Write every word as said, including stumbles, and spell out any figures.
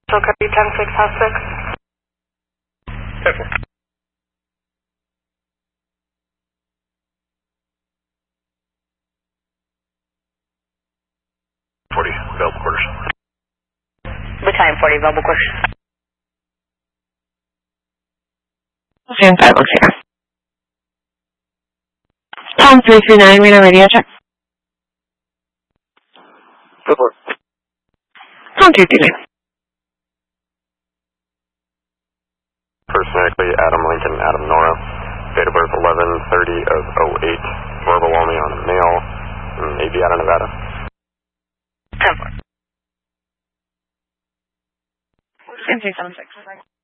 So copy ten six house six. ten four. forty, available quarters. Battalion forty, available quarters. Stand five, looks here. Tom three three nine, read a radio check. Go for it. Tom three three nine. First medically, Adam Lincoln, Adam Nora. Date of birth eleven thirty of oh eight. Verbal only on a male in Aviata, Nevada. ten four. Stand three seven six.